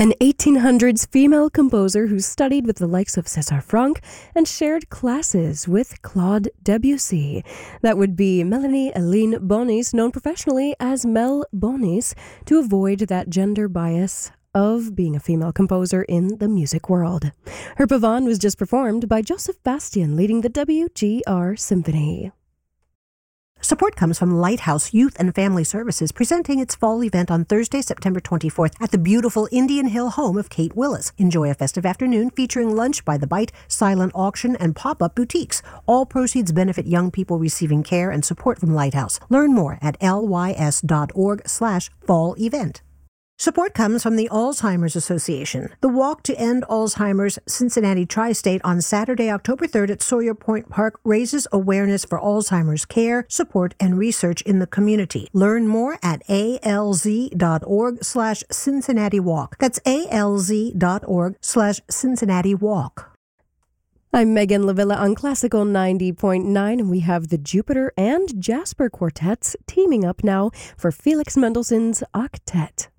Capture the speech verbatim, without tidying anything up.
An eighteen hundreds female composer who studied with the likes of César Franck and shared classes with Claude Debussy. That would be Melanie Aline Bonis, known professionally as Mel Bonis, to avoid that gender bias of being a female composer in the music world. Her Pavane was just performed by Joseph Bastian, leading the W G R Symphony. Support comes from Lighthouse Youth and Family Services, presenting its fall event on Thursday, September twenty-fourth at the beautiful Indian Hill home of Kate Willis. Enjoy a festive afternoon featuring lunch by the Bite, silent auction, and pop-up boutiques. All proceeds benefit young people receiving care and support from Lighthouse. Learn more at lys.org slash fall event. Support comes from the Alzheimer's Association. The Walk to End Alzheimer's Cincinnati Tri-State on Saturday, October third at Sawyer Point Park raises awareness for Alzheimer's care, support, and research in the community. Learn more at alz.org slash Cincinnati Walk. That's alz.org slash Cincinnati Walk. I'm Megan Lavilla on Classical ninety point nine, and we have the Jupiter and Jasper quartets teaming up now for Felix Mendelssohn's Octet.